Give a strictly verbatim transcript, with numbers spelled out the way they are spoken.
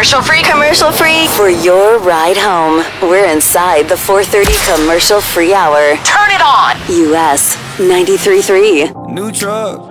Commercial free. Commercial free for your ride home. We're inside the four thirty Commercial Free Hour. Turn it on. U S ninety-three point three. New truck.